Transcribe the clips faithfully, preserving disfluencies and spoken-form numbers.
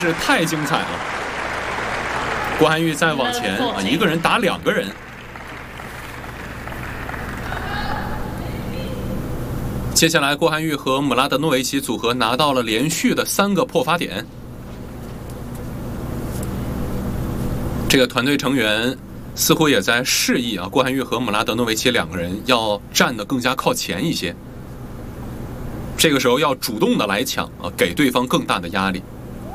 是太精彩了。郭涵玉再往前啊，一个人打两个人。接下来，郭涵玉和姆拉德诺维奇组合拿到了连续的三个破发点。这个团队成员似乎也在示意啊，郭涵玉和姆拉德诺维奇两个人要站得更加靠前一些。这个时候要主动的来抢啊，给对方更大的压力。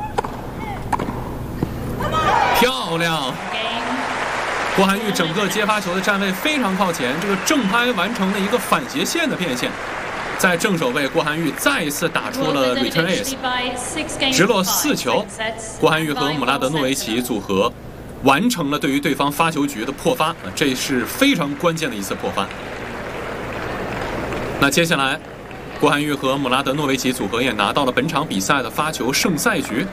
漂亮！郭涵玉整个接发球的站位非常靠前，这个正拍完成了一个反斜线的变线。在正手位，郭涵玉再一次打出了 return ace， 直落四球。郭涵玉和姆拉德诺维奇组合完成了对于对方发球局的破发，这是非常关键的一次破发。那接下来，郭涵玉和姆拉德诺维奇组合也拿到了本场比赛的发球胜赛局。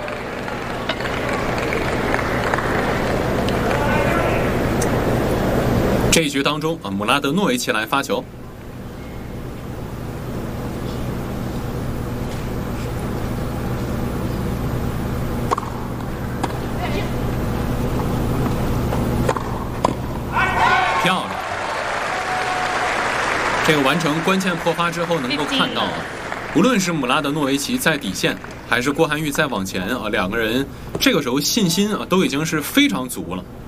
这一局当中啊，姆拉德诺维奇来发球。漂亮！这个完成关键破发之后，能够看到啊，无论是姆拉德诺维奇在底线，还是郭涵玉在往前啊，两个人这个时候信心啊都已经是非常足了。